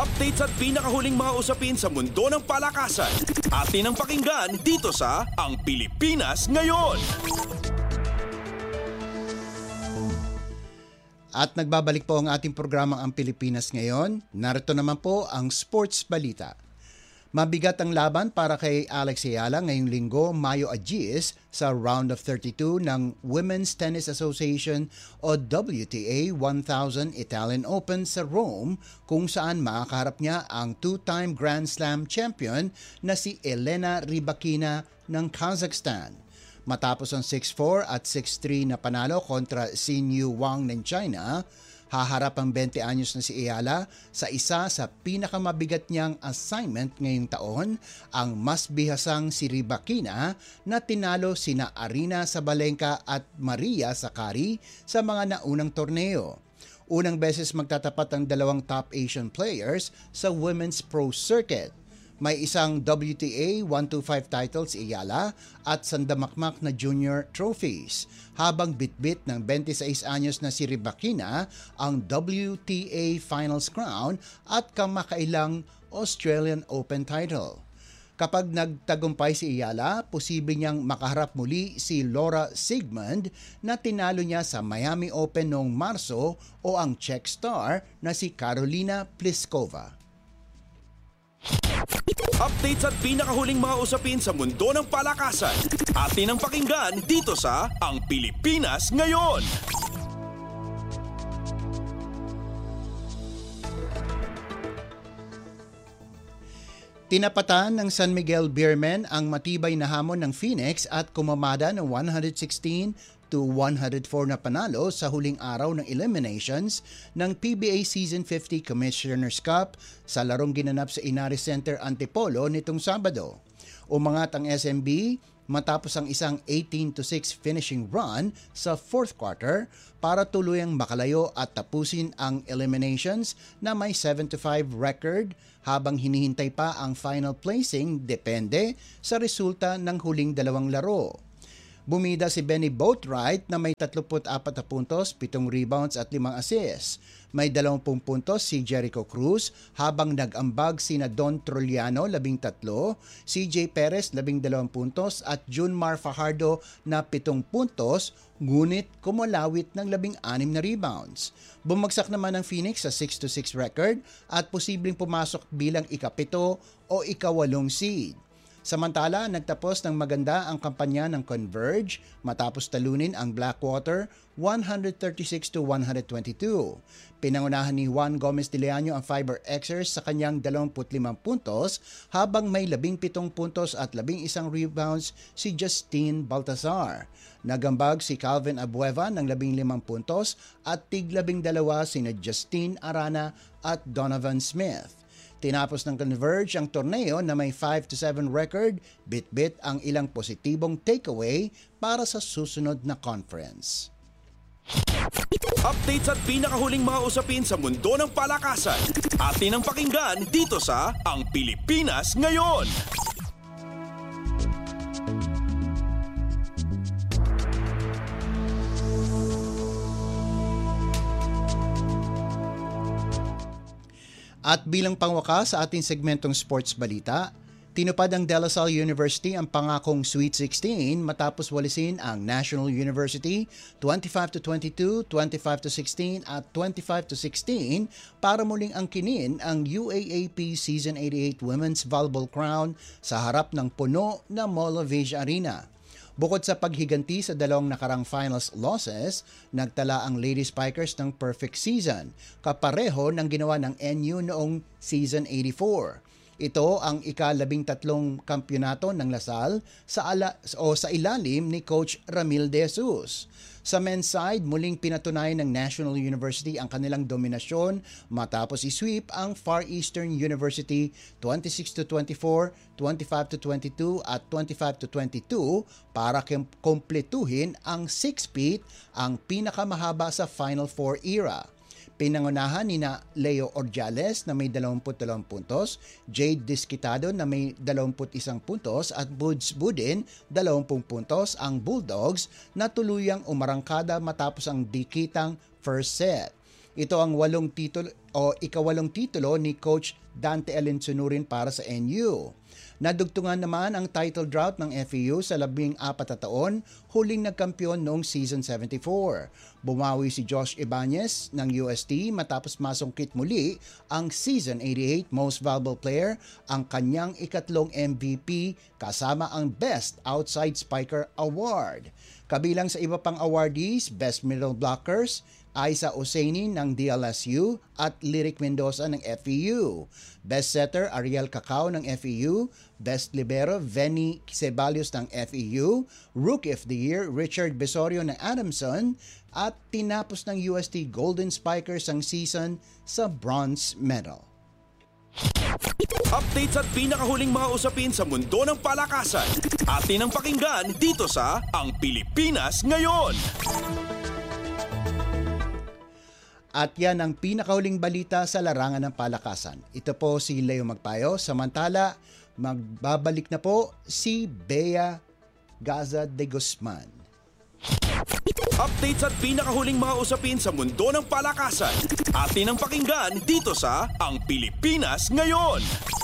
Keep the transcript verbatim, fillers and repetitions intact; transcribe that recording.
Updates at pinakahuling mga usapin sa mundo ng palakasan. Atin ang pakinggan dito sa Ang Pilipinas Ngayon. At nagbabalik po ang ating programang Ang Pilipinas Ngayon. Narito naman po ang Sports Balita. Mabigat ang laban para kay Alex Ayala ngayong linggo, Mayo Agies, sa Round of thirty-two ng Women's Tennis Association o W T A one thousand Italian Open sa Rome, kung saan makakaharap niya ang two-time Grand Slam champion na si Elena Rybakina ng Kazakhstan. Matapos ang six four at six three na panalo kontra Xinyu Wang ng China, haharap ang twenty anyos na si Ayala sa isa sa pinakamabigat niyang assignment ngayong taon, ang mas bihasang si Rybakina na tinalo sina Aryna Sabalenka at Maria Sakkari sa mga naunang torneo. Unang beses magtatapat ang dalawang top Asian players sa Women's Pro Circuit. May isang W T A one twenty-five titles si Ayala at sandamakmak na junior trophies, habang bitbit ng twenty-six anyos na si Rybakina ang W T A Finals crown at kamakailang Australian Open title. Kapag nagtagumpay si Ayala, posible niyang makaharap muli si Laura Siegemund na tinalo niya sa Miami Open noong Marso, o ang Czech star na si Karolina Pliskova. Updates at pinakahuling mga usapin sa mundo ng palakasan. Atin ang pakinggan dito sa Ang Pilipinas Ngayon. Tinapatan ng San Miguel Beermen ang matibay na hamon ng Phoenix at kumamada ng one sixteen to one oh four na panalo sa huling araw ng eliminations ng P B A Season fifty Commissioner's Cup sa larong ginanap sa Inaris Center, Antipolo nitong Sabado. Umangat ang S M B matapos ang isang eighteen to six finishing run sa fourth quarter para tuluyang makalayo at tapusin ang eliminations na may seven to five record, habang hinihintay pa ang final placing depende sa resulta ng huling dalawang laro. Bumida si Benny Boatwright na may thirty-four na puntos, seven rebounds at five assists. May twenty puntos si Jericho Cruz, habang nag-ambag sina Don Trolliano thirteen, C J Perez twelve puntos at Junmar Fajardo na seven puntos, ngunit kumulawit ng sixteen na rebounds. Bumagsak naman ang Phoenix sa six to six record at posibleng pumasok bilang ikapito o ikawalong seed. Samantala, nagtapos ng maganda ang kampanya ng Converge matapos talunin ang Blackwater one thirty-six to one twenty-two. Pinangunahan ni Juan Gomez de Leaño ang Fiber Xers sa kanyang twenty-five puntos, habang may seventeen puntos at eleven rebounds si Justine Baltazar. Nagambag si Calvin Abueva ng fifteen puntos at tig-twelve sina Justine Arana at Donovan Smith. Tinapos ng Converge ang torneo na may five to seven record, bit-bit ang ilang positibong takeaway para sa susunod na conference. Updates at pinakahuling mga usapin sa mundo ng palakasan. Atin ang pakinggan dito sa Ang Pilipinas Ngayon. At bilang pangwakas sa ating segmentong sports balita, tinupad ang De La Salle University ang pangakong Sweet sixteen matapos walisin ang National University twenty-five to twenty-two, twenty-five to sixteen at twenty-five to sixteen para muling angkinin ang U A A P Season eighty-eight Women's Volleyball Crown sa harap ng puno na Molovage Arena. Bukod sa paghiganti sa dalawang nakarang finals losses, nagtala ang Lady Spikers ng perfect season, kapareho ng ginawa ng N U noong Season eighty-four. Ito ang ika-labing tatlong kampyonato ng Lasal sa, ala, o sa ilalim ni Coach Ramil De Jesus. Sa men's side, muling pinatunayan ng National University ang kanilang dominasyon matapos i-sweep ang Far Eastern University twenty-six to twenty-four, twenty-five to twenty-two at twenty-five to twenty-two para kumpletuhin ang six-peat, ang pinakamahaba sa Final Four era. Pinangunahan ni na Leo Ordiales na may twenty-two puntos, Jade Disquitado na may twenty-one puntos at Buds Budin twenty puntos ang Bulldogs na tuluyang umarangkada matapos ang dikitang first set. Ito ang walong titulo o ikawalong titulo ni Coach Dante Alinsunurin para sa N U. Nadugtungan naman ang title drought ng F A U sa labing apat na taon, huling nagkampiyon noong season seventy-four. Bumawi si Josh Ibanez ng U S T matapos masungkit muli ang season eighty-eight Most Valuable Player, ang kanyang ikatlong M V P kasama ang Best Outside Spiker Award. Kabilang sa iba pang awardees, Best Middle Blockers, Aiza Oseini ng D L S U at Lyric Mendoza ng F E U. Best Setter, Ariel Cacao ng F E U. Best Libero, Venny Ceballos ng F E U. Rookie of the Year, Richard Besorio ng Adamson. At tinapos ng U S T Golden Spikers ang season sa bronze medal. Updates at pinakahuling mga usapin sa mundo ng palakasan. Atin ang pakinggan dito sa Ang Pilipinas Ngayon. At yan ang pinakahuling balita sa larangan ng palakasan. Ito po si Leo Magpayo. Samantala, magbabalik na po si Bea Gaza de Guzman. Updates at pinakahuling mga usapin sa mundo ng palakasan. Atin ang pakinggan dito sa Ang Pilipinas Ngayon.